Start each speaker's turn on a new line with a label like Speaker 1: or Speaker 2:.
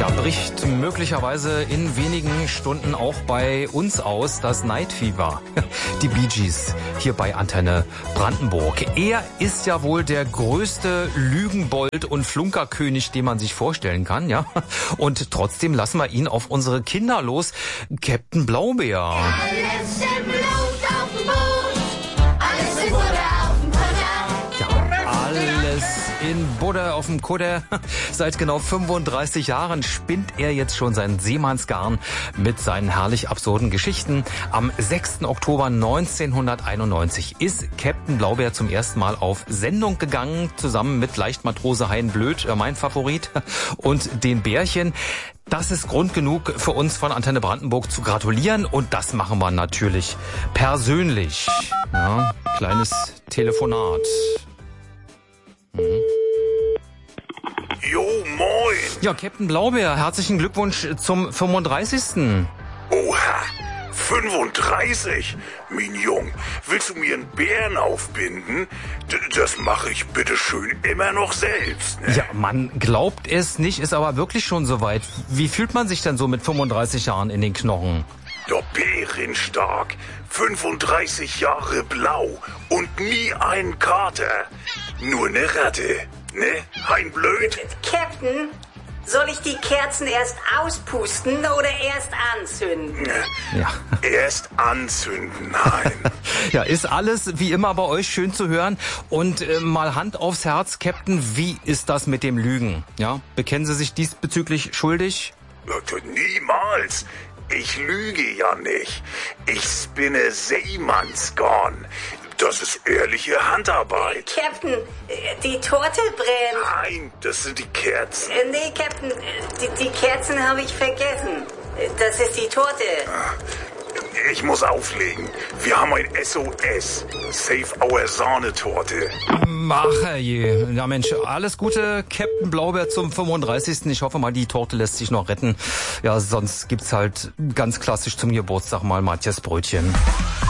Speaker 1: Da bricht möglicherweise in wenigen Stunden auch bei uns aus das Night Fever. Die Bee Gees hier bei Antenne Brandenburg. Er ist ja wohl der größte Lügenbold und Flunkerkönig, den man sich vorstellen kann, ja. Und trotzdem lassen wir ihn auf unsere Kinder los. Captain Blaubeer.
Speaker 2: Alles im Blut auf dem Boot, alles in Butter auf dem Kutter.
Speaker 1: Ja, alles in Butter auf dem Kutter. Seit genau 35 Jahren spinnt er jetzt schon sein Seemannsgarn mit seinen herrlich absurden Geschichten. Am 6. Oktober 1991 ist Captain Blaubeer zum ersten Mal auf Sendung gegangen, zusammen mit Leichtmatrose Hein Blöd, mein Favorit, und den Bärchen. Das ist Grund genug für uns von Antenne Brandenburg zu gratulieren, und das machen wir natürlich persönlich. Ja, kleines Telefonat.
Speaker 3: Jo, moin.
Speaker 1: Ja, Captain Blaubeer, herzlichen Glückwunsch zum 35.
Speaker 3: Oha, 35. Mein Jung, willst du mir einen Bären aufbinden? Das mache ich bitteschön immer noch selbst. Ne?
Speaker 1: Ja, man glaubt es nicht, ist aber wirklich schon soweit. Wie fühlt man sich denn so mit 35 Jahren in den Knochen?
Speaker 3: Der Bärenstark, 35 Jahre blau und nie ein Kater. Nur eine Ratte, ne? Hein Blöd?
Speaker 4: Captain, soll ich die Kerzen erst auspusten oder erst anzünden?
Speaker 1: Ja.
Speaker 3: Erst anzünden, Hein.
Speaker 1: Ja, ist alles wie immer bei euch schön zu hören. Und mal Hand aufs Herz, Captain, wie ist das mit dem Lügen? Ja, bekennen Sie sich diesbezüglich schuldig?
Speaker 3: Niemals. Ich lüge ja nicht. Ich spinne Seemannsgarn. Das ist ehrliche Handarbeit.
Speaker 4: Captain, die Torte brennt.
Speaker 3: Nein, das sind die Kerzen.
Speaker 4: Nee, Captain, die Kerzen habe ich vergessen. Das ist die Torte.
Speaker 3: Ich muss auflegen. Wir haben ein SOS. Save our Sahnetorte.
Speaker 1: Mache je. Ja Mensch, alles Gute, Captain Blaubeer zum 35. Ich hoffe mal, die Torte lässt sich noch retten. Ja, sonst gibt's halt ganz klassisch zum Geburtstag mal Matthias Brötchen.